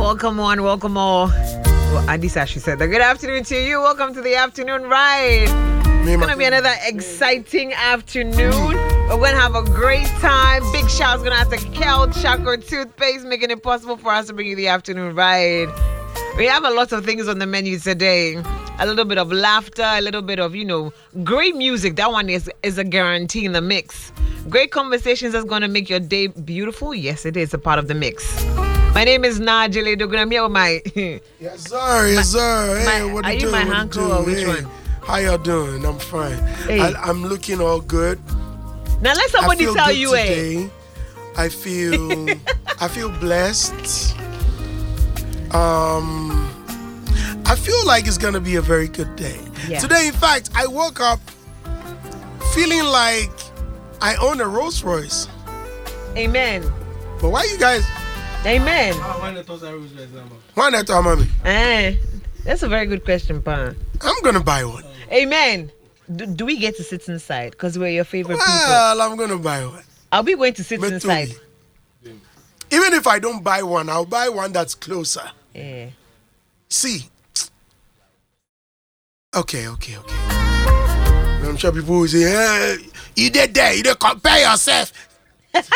Welcome on, welcome all. Well, Adisa, she said, good afternoon to you. Welcome to the afternoon ride. It's going to be another exciting afternoon. We're going to have a great time. Big shout's going to have to Kel Chakra Toothpaste, making it possible for us to bring you the afternoon ride. We have a lot of things on the menu today. A little bit of laughter, a little bit of, great music. That one is a guarantee in the mix. Great conversations that's going to make your day beautiful. Yes, it is a part of the mix. My name is Najile Dogun. I'm here with my... Yes, sir. Hey, what are you doing? my uncle or which one? How y'all doing? I'm fine. Hey. I'm looking all good. Now let somebody tell you, today. I feel blessed. I feel like it's gonna be a very good day. Yeah. Today, in fact, I woke up feeling like I own a Rolls Royce. Amen. But why you guys? Amen. Why not, mommy? That's a very good question, Pa. I'm gonna buy one. Amen. Do we get to sit inside? Because we're your favorite people. Well, I'm gonna buy one. Are we going to sit inside? Even if I don't buy one, I'll buy one that's closer. Yeah. See. Okay. I'm sure people will say, hey, you did there, you did compare yourself. If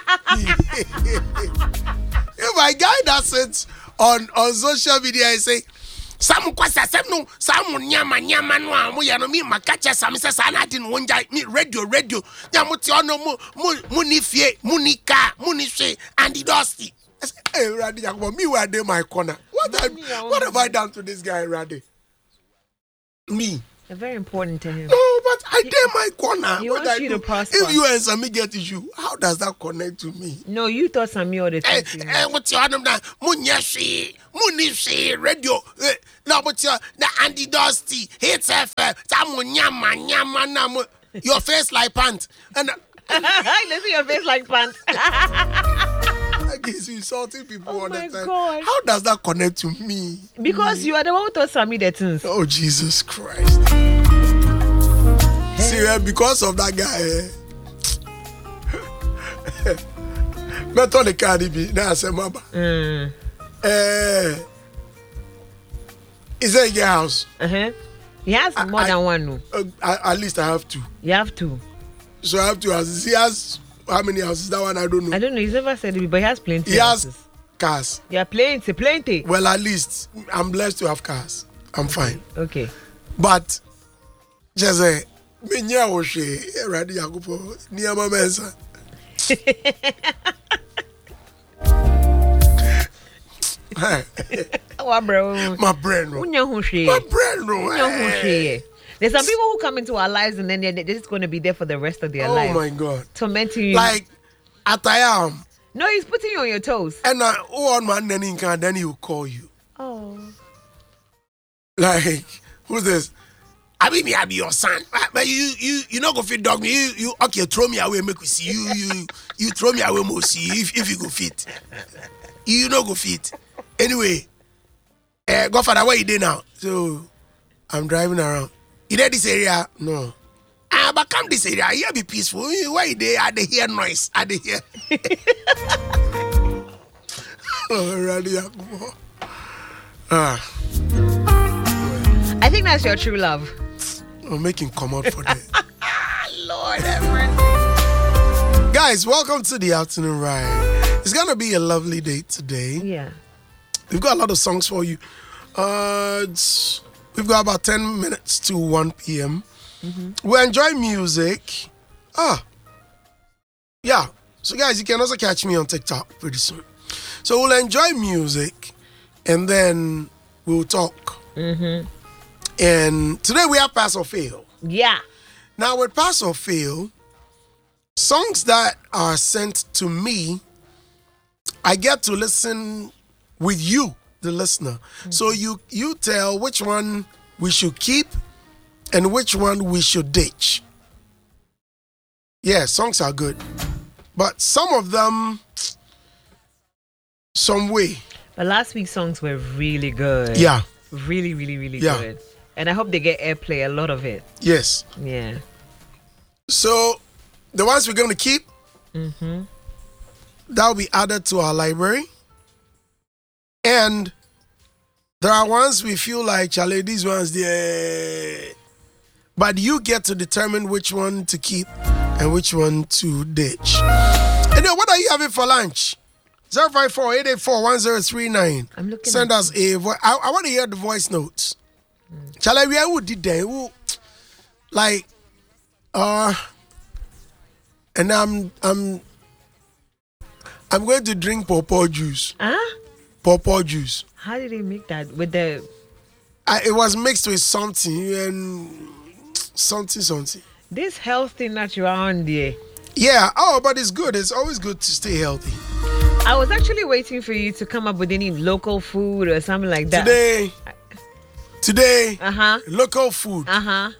my guy that sits on social media and say, some question, some nyama no amu ya no me makacha some say sana din wonja me radio nyamuti ono mu ni fie mu ni ka mu ni hwe and the dusty. Hey Radi Yakubo, me were there my corner. What have I done to this guy, Radi? Me. They're very important to him. No, but I dare my corner. He wants you to prosper. If you and Sammy get issue, how does that connect to me? No, you thought Sammy all the time. What's your name now? Munyashi, Munishi, radio. No, but your Andy Dusty, hits FM, Nyama, your face like pants. And let's see your face like pants. I guess you insulting people all the time. God. How does that connect to me? Because you are the one who taught Sammy the things. Oh, Jesus Christ. See, because of that guy, met on the Cardi B. Now I say, Mama. Is that your house? He has more than one. No. At least I have two. You have two. So I have two houses. He has how many houses? That one I don't know. I don't know. He's never said it, but he has plenty. He houses. has cars. Yeah, plenty. Well, at least I'm blessed to have cars. I'm fine. Okay. But just me nyawoshe Radi Yakubo niyama mensa. What bro? My brain. There's some people who come into our lives and then they're just going to be there for the rest of their life. Oh my God. Tormenting you. Like, Atayam. No, he's putting you on your toes. And one man then he will call you. Oh. Like, who's this? I be your son. But you not go fit dog me. You okay, throw me away, make we see. You throw me away, more see if you go fit. You not go fit. Anyway, Godfather, where you there now? So I'm driving around. You there this area? No. But come this area, here be peaceful. Why you there? I dey hear noise. I dey hear. I think that's your true love. I'm making come out for that. Lord have mercy. Guys, welcome to the afternoon ride. It's gonna be a lovely day today. Yeah. We've got a lot of songs for you. We've got about 10 minutes to 1 p.m. We enjoy music. Yeah. So guys, you can also catch me on TikTok pretty soon. So we'll enjoy music and then we'll talk. And today we have Pass or Fail. Yeah. Now with Pass or Fail, songs that are sent to me, I get to listen with you, the listener. So you tell which one we should keep and which one we should ditch. Yeah, songs are good. But some of them, some way. But last week's songs were really good. Yeah. Really good. And I hope they get airplay, a lot of it. Yes. Yeah. So the ones we're going to keep, that will be added to our library. And there are ones we feel like, Charlie, these ones, but you get to determine which one to keep and which one to ditch. And then, what are you having for lunch? 054-884-1039. I'm looking. Send us a voice. I want to hear the voice notes. Charlie, who did they? Who, like, and I'm going to drink pawpaw juice. Huh? Pawpaw juice. How did they make that with the? It was mixed with something and something. This health thing that you're on there. Yeah. Oh, but it's good. It's always good to stay healthy. I was actually waiting for you to come up with any local food or something like that. Today. Uh-huh. Local food. Uh-huh.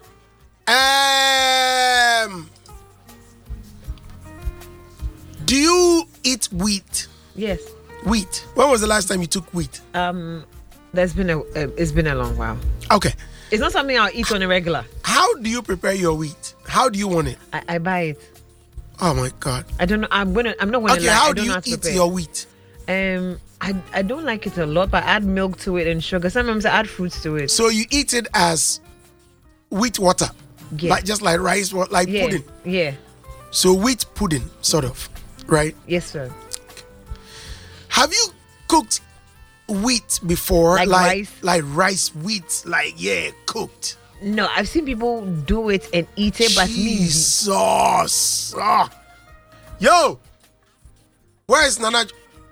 Do you eat wheat? Yes. Wheat. When was the last time you took wheat? It's been a long while. Okay. It's not something I'll eat on a regular. How do you prepare your wheat? How do you want it? I buy it. Oh my God. I don't know. I'm not gonna Okay, lie. how do you eat your wheat? I don't like it a lot, but I add milk to it and sugar. Sometimes I add fruits to it. So you eat it as wheat water? Yeah. Just like rice, like pudding? Yeah. So wheat pudding, sort of, right? Yes, sir. Have you cooked wheat before? Like rice? Like rice, wheat, cooked. No, I've seen people do it and eat it, but me. Jesus. Yo, where is Nana?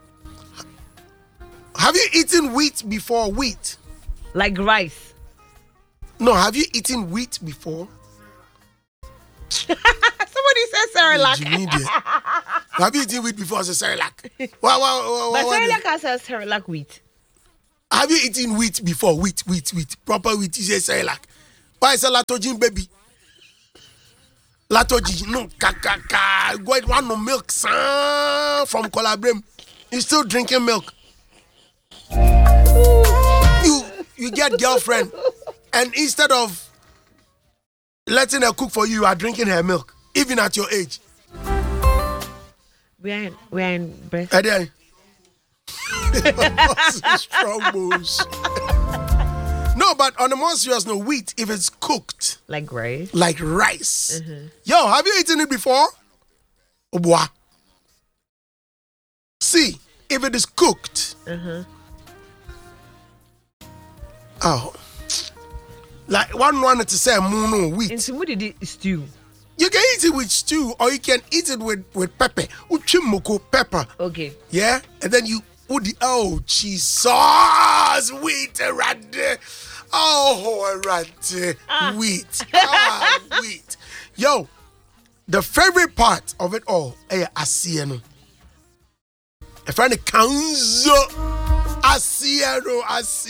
Have you eaten wheat before? Wheat? Like rice? No, have you eaten wheat before? Somebody said Cerelac. Have you eaten wheat before? As a Cerelac. But Cerelac has a Cerelac wheat. Have you eaten wheat before? Wheat. Proper wheat. You say Cerelac. Why is a Latogin baby? Latogin, no, go and want no milk, son, from Colabrem. You still drinking milk. You get girlfriend, and instead of letting her cook for you, you are drinking her milk, even at your age. We're in breast. Strong moves. No, but on a more serious note, wheat, if it's cooked. Like rice? Like rice. Mm-hmm. Yo, have you eaten it before? Obwa. See, if it is cooked. Uh-huh. Oh. Like one wanted to say mono wheat. And so what did it stew? You can eat it with stew or you can eat it with pepper. Uchimoko pepper. Okay. Yeah? And then you cheese sauce, wheat, wheat. Wheat. Yo, the favorite part of it all, asieno. A friend of Kanzo. Asieno.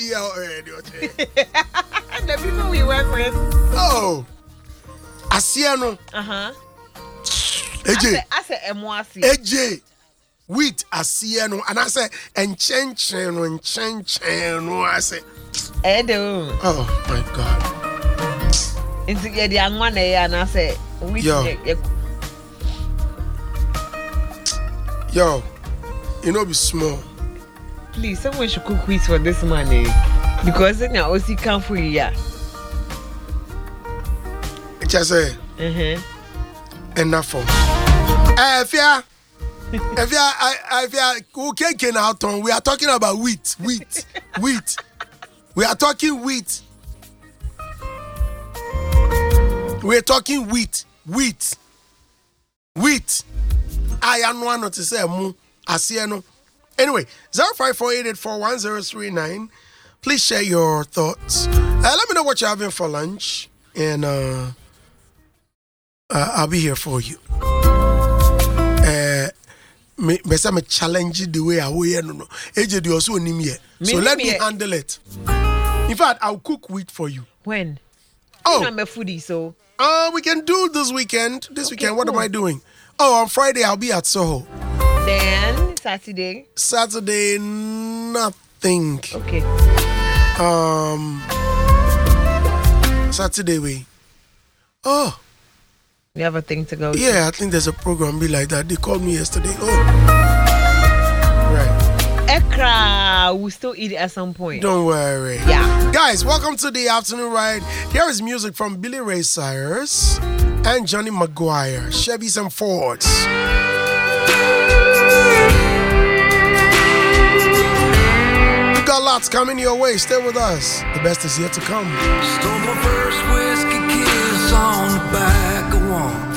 The people we work with. Oh. Asieno. Uh-huh. AJ. I said Emwasi. AJ. Wheat asieno. And I said enchencheno. I said. Edo. Oh my God. It's the young one and I said wheat. Yo, you know be small. Please, someone should cook wheat for this money. Because then I also come for you. Just say. Enough for. If you can't out on, we are talking about wheat. We are talking wheat. We're talking wheat. I am one to say mu asieno. Anyway, 054-884-1039. Please share your thoughts. Let me know what you're having for lunch, and I'll be here for you. Me challenge the way I wear no. AJ do also nim here. So let me handle it. In fact, I'll cook wheat for you. When? Oh, I'm a foodie, so. We can do this weekend. What am I doing? Oh, on Friday I'll be at Soho. Then Saturday. Saturday, nothing. Okay. Saturday we. Oh. We have a thing to go to. Yeah, I think there's a program be like that. They called me yesterday. Oh. Right. We'll still eat it at some point. Don't worry. Yeah. Guys, welcome to the afternoon ride. Here is music from Billy Ray Cyrus and Johnny Maguire, Chevys and Fords. We got lots coming your way. Stay with us. The best is yet to come. Stole my first whiskey kiss on the back of one.